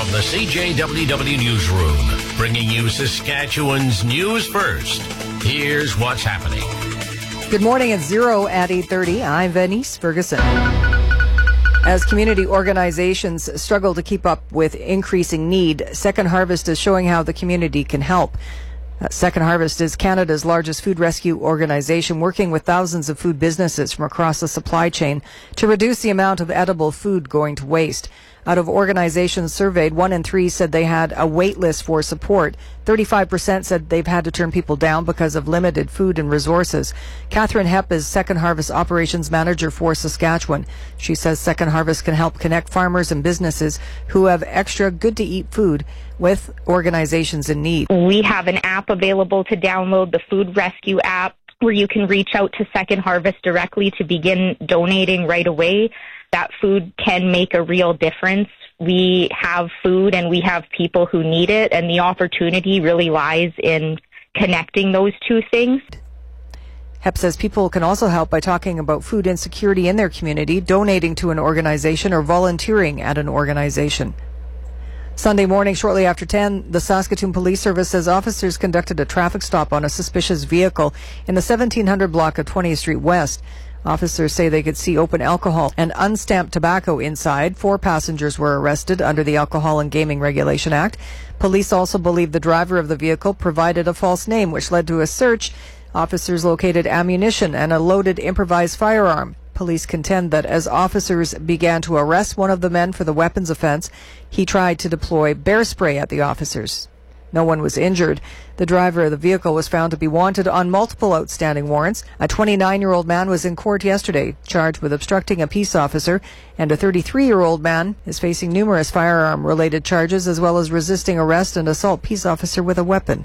From the CJWW Newsroom, bringing you Saskatchewan's news first. Here's what's happening. Good morning. It's 0 at 8:30. I'm Venice Ferguson. As community organizations struggle to keep up with increasing need, Second Harvest is showing how the community can help. Second Harvest is Canada's largest food rescue organization, working with thousands of food businesses from across the supply chain to reduce the amount of edible food going to waste. Out of organizations surveyed, 1 in 3 said they had a wait list for support. 35% said they've had to turn people down because of limited food and resources. Catherine Hepp is Second Harvest Operations Manager for Saskatchewan. She says Second Harvest can help connect farmers and businesses who have extra good-to-eat food with organizations in need. We have an app available to download, the Food Rescue app, where you can reach out to Second Harvest directly to begin donating right away. That food can make a real difference. We have food and we have people who need it, and the opportunity really lies in connecting those two things. Hepp says people can also help by talking about food insecurity in their community, donating to an organization, or volunteering at an organization. Sunday morning, shortly after 10, the Saskatoon Police Service says officers conducted a traffic stop on a suspicious vehicle in the 1700 block of 20th Street West. Officers say they could see open alcohol and unstamped tobacco inside. 4 passengers were arrested under the Alcohol and Gaming Regulation Act. Police also believe the driver of the vehicle provided a false name, which led to a search. Officers located ammunition and a loaded improvised firearm. Police contend that as officers began to arrest one of the men for the weapons offense, he tried to deploy bear spray at the officers. No one was injured. The driver of the vehicle was found to be wanted on multiple outstanding warrants. A 29-year-old man was in court yesterday, charged with obstructing a peace officer, and a 33-year-old man is facing numerous firearm-related charges, as well as resisting arrest and assault peace officer with a weapon.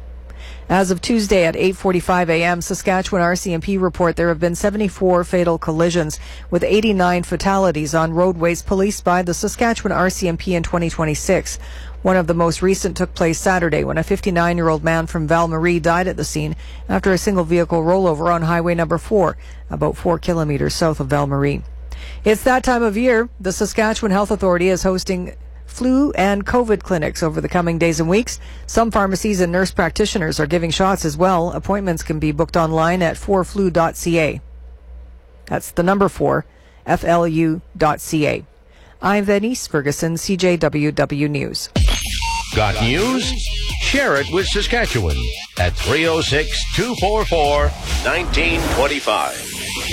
As of Tuesday at 8:45 a.m., Saskatchewan RCMP report there have been 74 fatal collisions, with 89 fatalities on roadways policed by the Saskatchewan RCMP in 2026. One of the most recent took place Saturday when a 59-year-old man from Val-Marie died at the scene after a single vehicle rollover on Highway number 4, about 4 kilometers south of Val-Marie. It's that time of year. The Saskatchewan Health Authority is hosting flu and COVID clinics over the coming days and weeks. Some pharmacies and nurse practitioners are giving shots as well. Appointments can be booked online at 4flu.ca. That's the number 4, FLU.ca. I'm Venice Ferguson, CJWW News. Got news? Share it with Saskatchewan at 306-244-1925.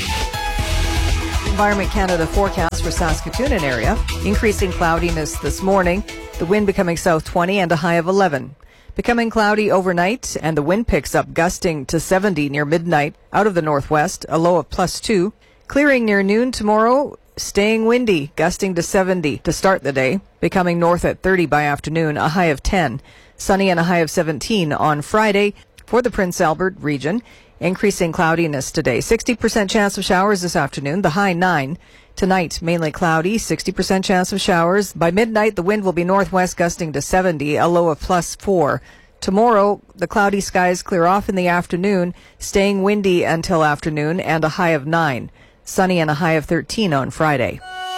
Environment Canada forecast for Saskatoon and area. Increasing cloudiness this morning, the wind becoming south 20 and a high of 11. Becoming cloudy overnight, and the wind picks up, gusting to 70 near midnight out of the northwest, a low of +2. Clearing near noon tomorrow, staying windy, gusting to 70 to start the day. Becoming north at 30 by afternoon, a high of 10. Sunny and a high of 17 on Friday for the Prince Albert region. Increasing cloudiness today. 60% chance of showers this afternoon, the high 9. Tonight, mainly cloudy, 60% chance of showers. By midnight, the wind will be northwest gusting to 70, a low of +4. Tomorrow, the cloudy skies clear off in the afternoon, staying windy until afternoon, and a high of 9. Sunny and a high of 13 on Friday.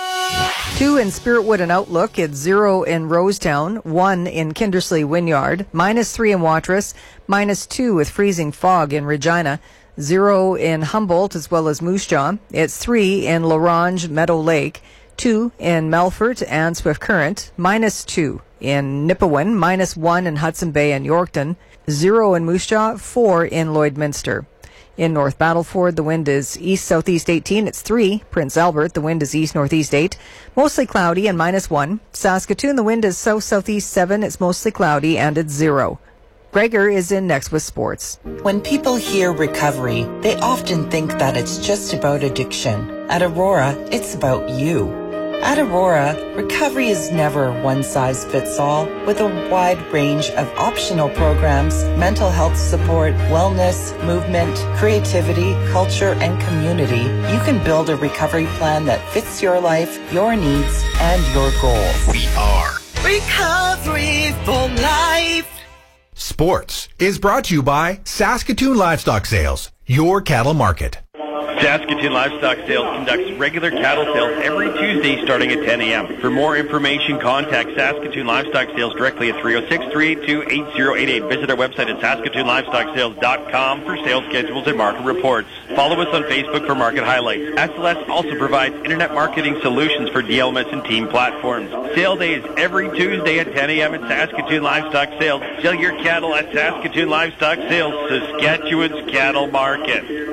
2 in Spiritwood and Outlook. It's 0 in Rosetown, 1 in Kindersley Wynyard, -3 in Watrous, -2 with freezing fog in Regina, 0 in Humboldt as well as Moose Jaw. It's 3 in Lorange Meadow Lake, 2 in Melfort and Swift Current, -2 in Nipawin, -1 in Hudson Bay and Yorkton, 0 in Moose Jaw, 4 in Lloydminster. In North Battleford, the wind is east-southeast 18. It's 3. Prince Albert, the wind is east-northeast 8. Mostly cloudy and -1. Saskatoon, the wind is south-southeast 7. It's mostly cloudy and it's 0. Gregor is in next with sports. When people hear recovery, they often think that it's just about addiction. At Aurora, it's about you. At Aurora, recovery is never one size fits all. With a wide range of optional programs, mental health support, wellness, movement, creativity, culture, and community, you can build a recovery plan that fits your life, your needs, and your goals. We are Recovery for Life. Sports is brought to you by Saskatoon Livestock Sales, your cattle market. Saskatoon Livestock Sales conducts regular cattle sales every Tuesday starting at 10 a.m. For more information, contact Saskatoon Livestock Sales directly at 306-382-8088. Visit our website at saskatoonlivestocksales.com for sales schedules and market reports. Follow us on Facebook for market highlights. SLS also provides internet marketing solutions for DLMS and team platforms. Sale day is every Tuesday at 10 a.m. at Saskatoon Livestock Sales. Sell your cattle at Saskatoon Livestock Sales, Saskatchewan's cattle market.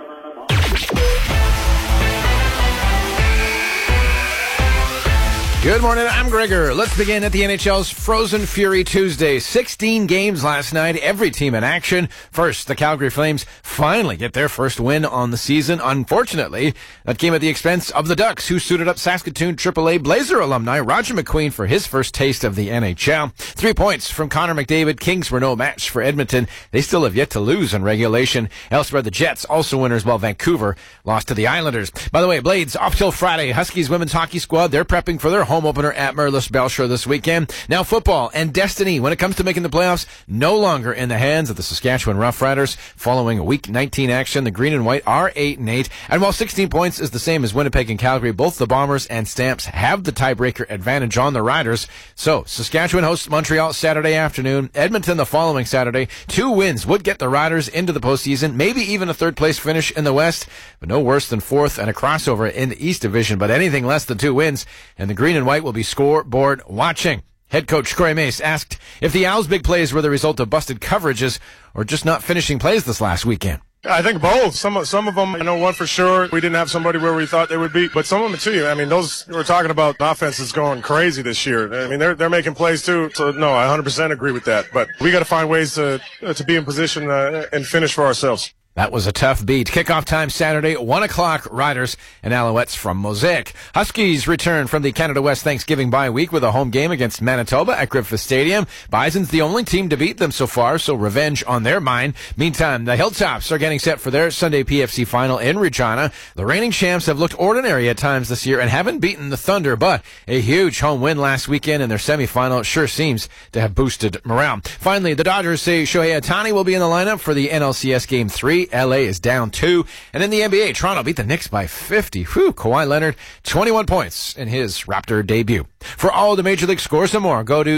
Good morning, I'm Gregor. Let's begin at the NHL's Frozen Fury Tuesday. 16 games last night, every team in action. First, the Calgary Flames finally get their first win on the season. Unfortunately, that came at the expense of the Ducks, who suited up Saskatoon AAA Blazer alumni Roger McQueen for his first taste of the NHL. 3 points from Connor McDavid. Kings were no match for Edmonton. They still have yet to lose in regulation. Elsewhere, the Jets also winners, while Vancouver lost to the Islanders. By the way, Blades off till Friday. Huskies women's hockey squad, they're prepping for their home opener at Merlis Belshore this weekend. Now football and destiny when it comes to making the playoffs, no longer in the hands of the Saskatchewan Roughriders. Following a Week 19 action, the Green and White are 8-8. And while 16 points is the same as Winnipeg and Calgary, both the Bombers and Stamps have the tiebreaker advantage on the Riders. So Saskatchewan hosts Montreal Saturday afternoon. Edmonton the following Saturday. 2 wins would get the Riders into the postseason, maybe even a third place finish in the West, but no worse than fourth and a crossover in the East Division. But anything less than 2 wins, and the Green and White will be scoreboard watching. Head coach Corey Mace asked if the Owls' big plays were the result of busted coverages or just not finishing plays this last weekend. I think both. Some of them, I know one for sure. We didn't have somebody where we thought they would be, but some of them too. I mean, those we're talking about offenses going crazy this year. I mean, they're making plays too. So no, I 100% agree with that. But we got to find ways to be in position and finish for ourselves. That was a tough beat. Kickoff time Saturday, 1 o'clock, Riders and Alouettes from Mosaic. Huskies return from the Canada West Thanksgiving bye week with a home game against Manitoba at Griffith Stadium. Bison's the only team to beat them so far, so revenge on their mind. Meantime, the Hilltops are getting set for their Sunday PFC final in Regina. The reigning champs have looked ordinary at times this year and haven't beaten the Thunder, but a huge home win last weekend in their semifinal sure seems to have boosted morale. Finally, the Dodgers say Shohei Ohtani will be in the lineup for the NLCS Game 3. LA is down 2. And in the NBA, Toronto beat the Knicks by 50. Kawhi Leonard, 21 points in his Raptor debut. For all the Major League scores and more, go to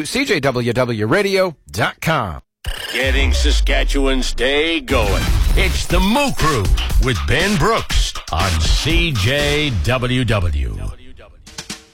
CJWWRadio.com. Getting Saskatchewan's day going. It's the Moo Crew with Ben Brooks on CJWW.